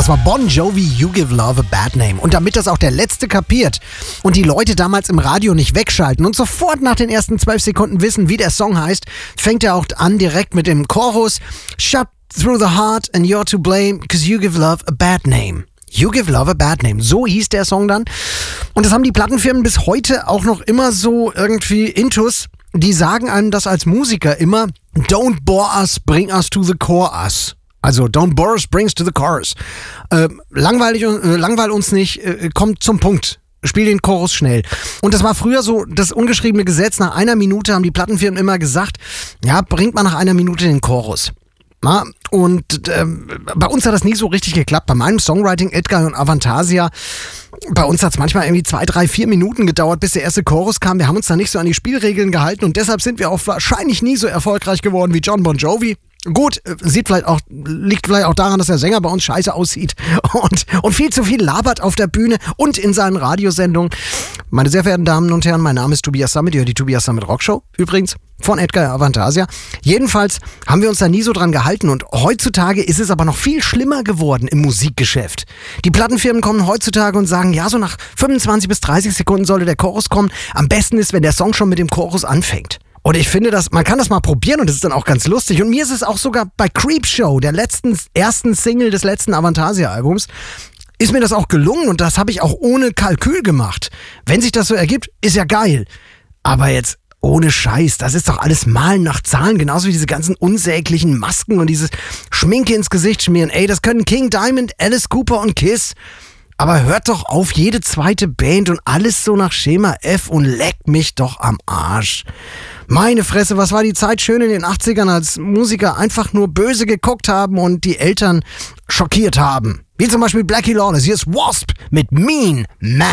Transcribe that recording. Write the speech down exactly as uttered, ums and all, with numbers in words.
Das war Bon Jovi, You Give Love a Bad Name. Und damit das auch der Letzte kapiert und die Leute damals im Radio nicht wegschalten und sofort nach den ersten zwölf Sekunden wissen, wie der Song heißt, fängt er auch an direkt mit dem Chorus. Shut through the heart and you're to blame, cause you give love a bad name. You Give Love a Bad Name. So hieß der Song dann. Und das haben die Plattenfirmen bis heute auch noch immer so irgendwie intus. Die sagen einem das als Musiker immer, don't bore us, bring us to the chorus. Also, don't bore us, bring us to the chorus. Äh, langweilig, äh, langweil uns nicht, äh, kommt zum Punkt. Spiel den Chorus schnell. Und das war früher so das ungeschriebene Gesetz. Nach einer Minute haben die Plattenfirmen immer gesagt, ja, bringt mal nach einer Minute den Chorus. Na, und äh, bei uns hat das nie so richtig geklappt. Bei meinem Songwriting, Edguy und Avantasia, bei uns hat es manchmal irgendwie zwei, drei, vier Minuten gedauert, bis der erste Chorus kam. Wir haben uns da nicht so an die Spielregeln gehalten und deshalb sind wir auch wahrscheinlich nie so erfolgreich geworden wie John Bon Jovi. Gut, sieht vielleicht auch, liegt vielleicht auch daran, dass der Sänger bei uns scheiße aussieht und, und viel zu viel labert auf der Bühne und in seinen Radiosendungen. Meine sehr verehrten Damen und Herren, mein Name ist Tobias Sammet, ihr hört die Tobias Sammet Rockshow, übrigens von Edguy Avantasia. Jedenfalls haben wir uns da nie so dran gehalten und heutzutage ist es aber noch viel schlimmer geworden im Musikgeschäft. Die Plattenfirmen kommen heutzutage und sagen, ja, so nach fünfundzwanzig bis dreißig Sekunden sollte der Chorus kommen. Am besten ist, wenn der Song schon mit dem Chorus anfängt. Und ich finde, dass man kann das mal probieren und das ist dann auch ganz lustig. Und mir ist es auch sogar bei Creepshow, der letzten, ersten Single des letzten Avantasia-Albums, ist mir das auch gelungen und das habe ich auch ohne Kalkül gemacht. Wenn sich das so ergibt, ist ja geil. Aber jetzt ohne Scheiß, das ist doch alles Malen nach Zahlen, genauso wie diese ganzen unsäglichen Masken und dieses Schminke ins Gesicht schmieren. Ey, das können King Diamond, Alice Cooper und Kiss. Aber hört doch auf, jede zweite Band und alles so nach Schema F und leckt mich doch am Arsch. Meine Fresse, was war die Zeit schön in den achtzigern, als Musiker einfach nur böse geguckt haben und die Eltern schockiert haben. Wie zum Beispiel Blackie Lawless, hier ist Wasp mit Mean Man.